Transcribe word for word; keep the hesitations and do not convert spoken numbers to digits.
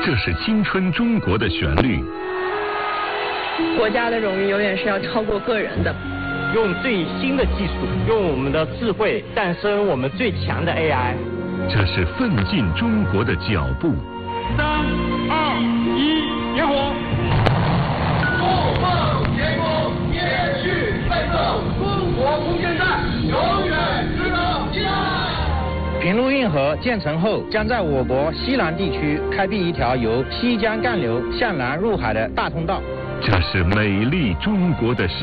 这是青春中国的旋律。 国家的荣誉永远是要超过个人的。 用最新的技术，用我们的智慧诞生我们最强的 A I。 这是奋进中国的脚步。 三二一，点火！ 筑梦天空，延续奋斗，中国空间站永远值得期待。 平陆运河建成后，将在我国西南地区开辟一条由西江干流向南入海的大通道。 这是美丽中国的事。